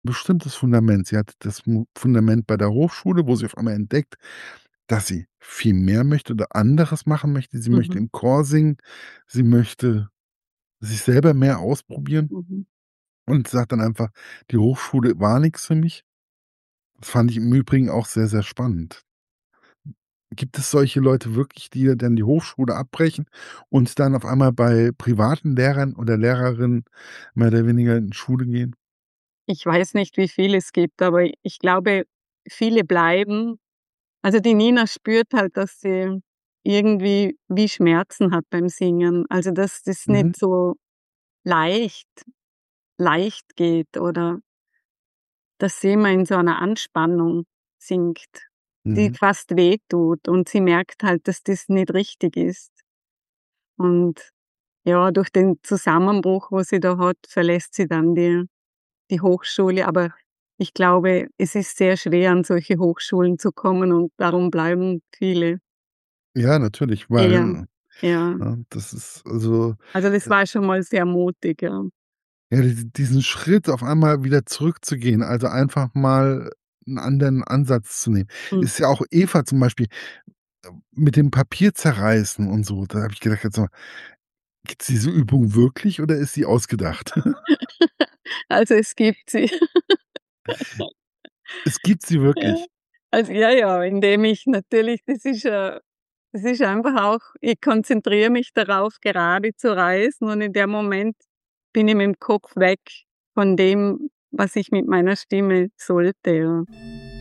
bestimmtes Fundament. Sie hat das Fundament bei der Hochschule, wo sie auf einmal entdeckt, dass sie viel mehr möchte oder anderes machen möchte. Sie möchte Mhm, im Chor singen, sie möchte sich selber mehr ausprobieren mhm. und sagt dann einfach: „Die Hochschule war nix für mich." Das fand ich im Übrigen auch sehr, sehr spannend. Gibt es solche Leute wirklich, die dann die Hochschule abbrechen und dann auf einmal bei privaten Lehrern oder Lehrerinnen mehr oder weniger in Schule gehen? Ich weiß nicht, wie viel es gibt, aber ich glaube, viele bleiben. Also, die Nina spürt halt, dass sie irgendwie wie Schmerzen hat beim Singen. Also, dass das Mhm, nicht so leicht leicht geht oder dass sie immer in so einer Anspannung singt, die mhm. fast wehtut und sie merkt halt, dass das nicht richtig ist. Und ja, durch den Zusammenbruch, wo sie da hat, verlässt sie dann die Hochschule. Aber ich glaube, es ist sehr schwer, an solche Hochschulen zu kommen und darum bleiben viele Ja, natürlich, eher. weil, Ja, das ist also, also das äh, war schon mal sehr mutig, ja. ja, diesen Schritt auf einmal wieder zurückzugehen, also einfach mal 'n anderen Ansatz zu nehmen. Mhm. Ist ja auch Eva zum Beispiel mit dem Papier zerreißen und so, da habe ich gedacht: „Jetzt mal, gibt's diese Übung wirklich oder ist sie ausgedacht?" Also, es gibt sie. Es gibt sie Ja. wirklich. Also, ja, ja, indem ich natürlich das ist einfach auch ich konzentriere mich darauf, gerade zu reisen und in dem Moment bin ich mit'm Kopf weg von dem, was ich mit meiner Stimme sollte, ja.